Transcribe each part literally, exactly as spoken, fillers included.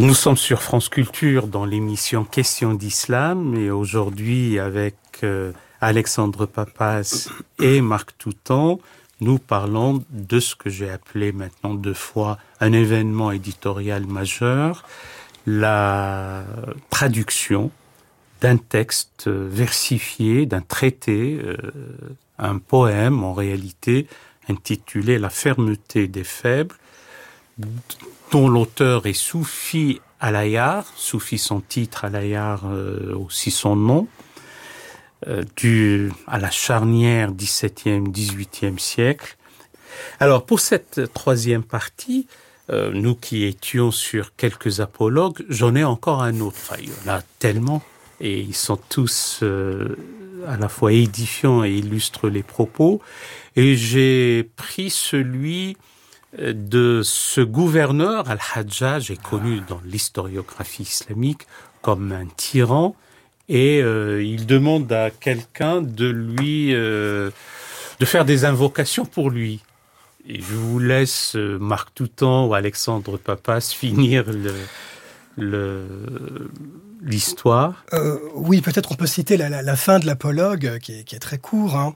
Nous sommes sur France Culture dans l'émission Questions d'Islam et aujourd'hui avec euh, Alexandre Papas et Marc Toutan, nous parlons de ce que j'ai appelé maintenant deux fois un événement éditorial majeur, la traduction d'un texte versifié, d'un traité, euh, un poème en réalité intitulé La fermeté des faibles, dont l'auteur est Soufi Alayar, Soufi son titre, Alayar euh, aussi son nom, euh, du, à la charnière dix-septième dix-huitième siècle. Alors pour cette troisième partie, euh, nous qui étions sur quelques apologues, j'en ai encore un autre. Enfin, il y en a tellement, et ils sont tous euh, à la fois édifiants et illustrent les propos. Et j'ai pris celui de ce gouverneur, Al-Hajjaj, est connu dans l'historiographie islamique comme un tyran, et euh, il demande à quelqu'un de lui, euh, de faire des invocations pour lui. Et je vous laisse, euh, Marc Toutan ou Alexandre Papas, finir le, le, l'histoire. Euh, oui, peut-être on peut citer la, la, la fin de l'apologue, qui est, qui est très court. Hein.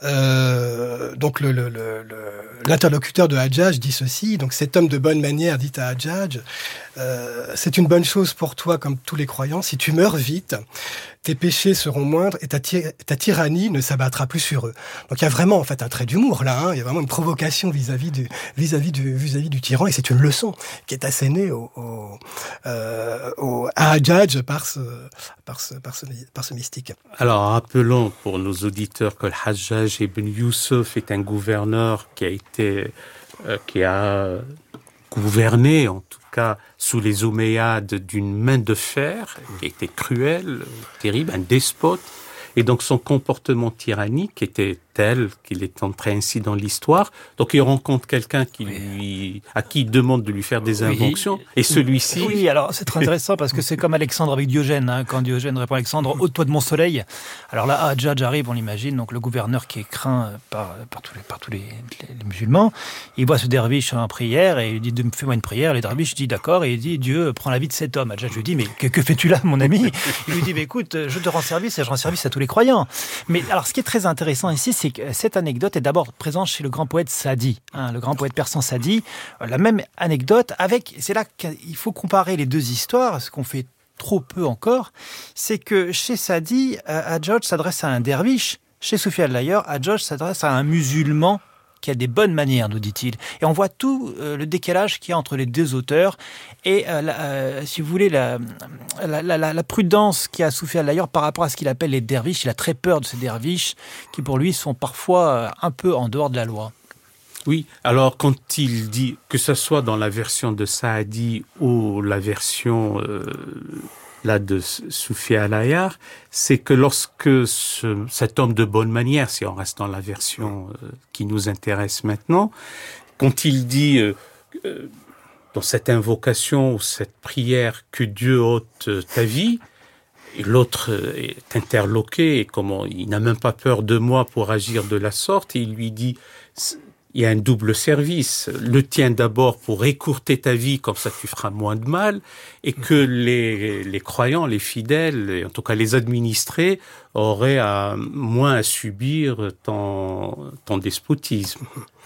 Euh, donc le, le, le, l'interlocuteur de Hajjaj dit ceci, donc cet homme de bonne manière dit à Hajjaj, euh, c'est une bonne chose pour toi comme tous les croyants, si tu meurs vite, tes péchés seront moindres et ta, ty- ta tyrannie ne s'abattra plus sur eux. Donc il y a vraiment en fait un trait d'humour là, hein. Il y a vraiment une provocation vis-à-vis du, vis-à-vis du, vis-à-vis du tyran, et c'est une leçon qui est assénée au, au, euh, au, à Hajjaj par ce, par ce, par ce, par ce mystique. Alors rappelons pour nos auditeurs que Al-Hajjaj ibn Youssef est un gouverneur qui a été, euh, qui a gouverné en tout cas sous les Omeyyades d'une main de fer, qui était cruel, terrible, un despote, et donc son comportement tyrannique était tel qu'il est entré ainsi dans l'histoire. Donc il rencontre quelqu'un qui lui, à qui il demande de lui faire des injonctions, oui. Et celui-ci... Oui, alors c'est très intéressant parce que c'est comme Alexandre avec Diogène, hein, quand Diogène répond à Alexandre, ôte-toi de mon soleil. Alors là, Hajjaj arrive, on l'imagine, donc le gouverneur qui est craint par, par tous, les, par tous les, les, les musulmans, il voit ce derviche en prière et il dit, fais-moi une prière. Le derviche dit d'accord et il dit, Dieu prend la vie de cet homme. Hajjaj lui dit, mais que, que fais-tu là, mon ami? Il lui dit, mais écoute, je te rends service et je rends service à tous les croyants. Mais alors ce qui est très intéressant ici, c'est que cette anecdote est d'abord présente chez le grand poète Sadi, hein, le grand poète persan Sadi. La même anecdote avec, c'est là qu'il faut comparer les deux histoires, ce qu'on fait trop peu encore, c'est que chez Sadi, Hajjaj s'adresse à un derviche, chez Soufi Alayar, Hajjaj s'adresse à un musulman qui a des bonnes manières, nous dit-il. Et on voit tout euh, le décalage qu'il y a entre les deux auteurs. Et, euh, la, euh, si vous voulez, la, la, la, la prudence qu'il y a à Soufi Alayar par rapport à ce qu'il appelle les derviches. Il a très peur de ces derviches qui, pour lui, sont parfois euh, un peu en dehors de la loi. Oui, alors quand il dit, que ce soit dans la version de Saadi ou la version... Euh, là de Soufi Alayar, c'est que lorsque ce, cet homme de bonne manière, si on reste dans la version euh, qui nous intéresse maintenant, quand il dit euh, euh, dans cette invocation ou cette prière que Dieu ôte ta vie, et l'autre est interloqué et comment il n'a même pas peur de moi pour agir de la sorte, et il lui dit il y a un double service. Le tien d'abord pour écourter ta vie, comme ça tu feras moins de mal, et que les, les croyants, les fidèles, et en tout cas les administrés, auraient à, moins à subir ton, ton despotisme.